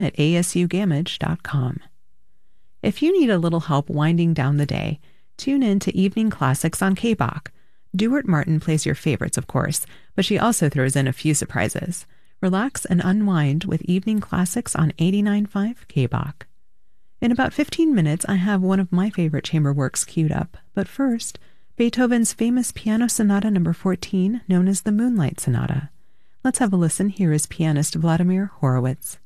at asugamage.com. If you need a little help winding down the day, tune in to Evening Classics on KBach. Duart Martin plays your favorites, of course, but she also throws in a few surprises. Relax and unwind with Evening Classics on 89.5 KBach. In about 15 minutes, I have one of my favorite chamber works queued up, but first, Beethoven's famous Piano Sonata No. 14, known as the Moonlight Sonata. Let's have a listen. Here is pianist Vladimir Horowitz.